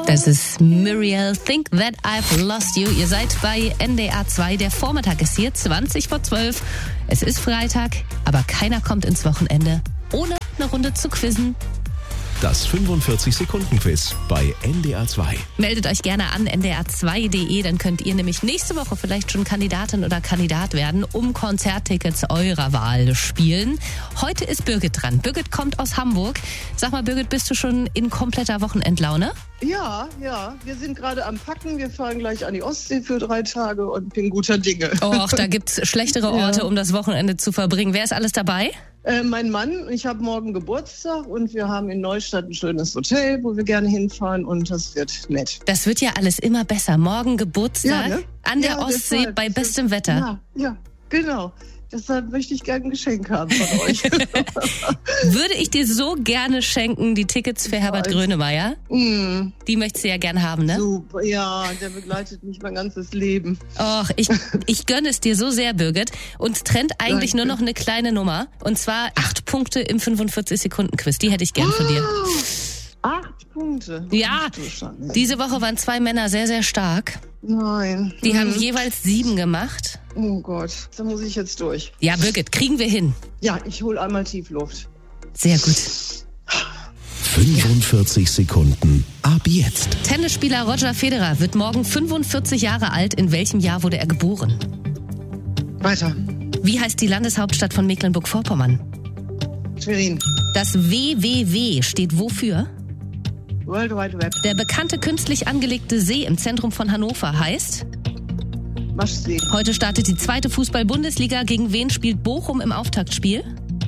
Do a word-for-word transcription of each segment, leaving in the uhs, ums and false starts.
Das ist Muriel, Think That I've Lost You. Ihr seid bei N D R zwei. Der Vormittag ist hier, zwanzig vor zwölf. Es ist Freitag, aber keiner kommt ins Wochenende, ohne eine Runde zu quizzen. Das fünfundvierzig-Sekunden-Quiz bei N D R zwei. Meldet euch gerne an n d r zwei punkt d e, dann könnt ihr nämlich nächste Woche vielleicht schon Kandidatin oder Kandidat werden, um Konzerttickets eurer Wahl spielen. Heute ist Birgit dran. Birgit kommt aus Hamburg. Sag mal, Birgit, bist du schon in kompletter Wochenendlaune? Ja, ja, wir sind gerade am Packen. Wir fahren gleich an die Ostsee für drei Tage und bin guter Dinge. Och, da gibt's schlechtere Orte, Ja. um das Wochenende zu verbringen. Wer ist alles dabei? Äh, mein Mann, ich habe morgen Geburtstag und wir haben in Neustadt ein schönes Hotel, wo wir gerne hinfahren und das wird nett. Das wird ja alles immer besser. Morgen Geburtstag Ja, ne? an der Ja, Ostsee deshalb. bei bestem Wetter. Ja, ja, genau. Deshalb möchte ich gerne ein Geschenk haben von euch. Würde ich dir so gerne schenken, die Tickets für Herbert weiß. Grönemeyer. mm, Die möchtest du ja gerne haben, ne? super, ja, der begleitet mich mein ganzes Leben. Och, ich, ich gönne es dir so sehr, Birgit. Uns trennt eigentlich Danke. nur noch eine kleine Nummer. Und zwar acht Punkte im fünfundvierzig-Sekunden-Quiz. Die hätte ich gern von dir. Acht Punkte. Ja, Ach du Schande. diese Woche waren zwei Männer sehr, sehr stark. Nein. Die haben Hm. jeweils sieben gemacht. Oh Gott, da muss ich jetzt durch. Ja, Birgit, kriegen wir hin. Ja, ich hole einmal Tiefluft. Sehr gut. fünfundvierzig Sekunden ab jetzt. Tennisspieler Roger Federer wird morgen fünfundvierzig Jahre alt. In welchem Jahr wurde er geboren? Weiter. Wie heißt die Landeshauptstadt von Mecklenburg-Vorpommern? Schwerin. Das W W W steht wofür? World Wide Web. Der bekannte künstlich angelegte See im Zentrum von Hannover heißt? Maschsee. Heute startet die zweite Fußball-Bundesliga. Gegen wen spielt Bochum im Auftaktspiel?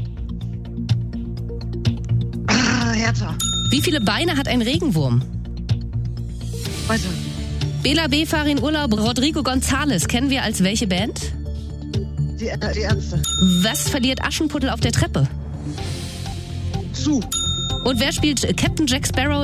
Ah, Hertha. Wie viele Beine hat ein Regenwurm? Weiter. Bela B. Farin Urlaub, Rodrigo González kennen wir als welche Band? Die, äh, die Ärzte. Was verliert Aschenputtel auf der Treppe? Zu. Und wer spielt Captain Jack Sparrow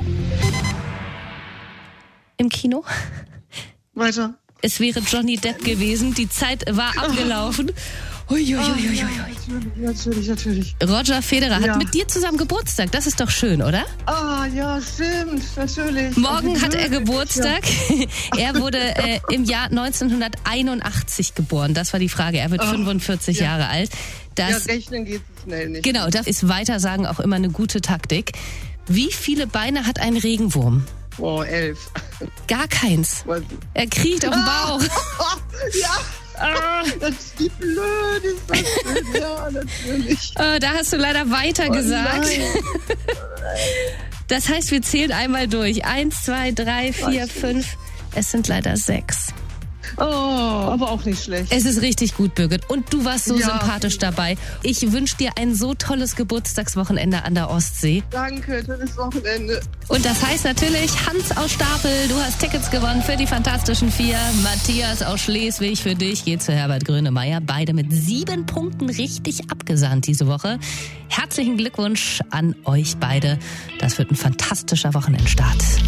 im Kino? Weiter. Es wäre Johnny Depp gewesen. Die Zeit war abgelaufen. Uiuiuiui. Natürlich, natürlich, natürlich. Roger Federer Ja. hat mit dir zusammen Geburtstag. Das ist doch schön, oder? Ah, ja, stimmt, natürlich. Morgen hat er Ja. Geburtstag. Er wurde äh, im Jahr neunzehnhunderteinundachtzig geboren. Das war die Frage. Er wird Oh, fünfundvierzig ja. Jahre alt. Ja, Das, rechnen geht schnell nicht. genau, das ist Weitersagen auch immer eine gute Taktik. Wie viele Beine hat ein Regenwurm? Oh, elf. Gar keins. Was? Er kriecht auf dem Bauch. Ja, Ah, das ist die blöd, ist das schön. Ja, natürlich. äh, da hast du leider weiter Oh, gesagt. nein. Das heißt, wir zählen einmal durch. Eins, zwei, drei, vier, Weiß fünf. Es sind leider sechs. Oh, aber auch nicht schlecht. Es ist richtig gut, Birgit. Und du warst so Ja. sympathisch dabei. Ich wünsche dir ein so tolles Geburtstagswochenende an der Ostsee. Danke, tolles Wochenende. Und das heißt natürlich, Hans aus Stapel, du hast Tickets gewonnen für die Fantastischen Vier. Matthias aus Schleswig, für dich geht zu Herbert Grönemeyer. Beide mit sieben Punkten richtig abgesahnt diese Woche. Herzlichen Glückwunsch an euch beide. Das wird ein fantastischer Wochenendstart.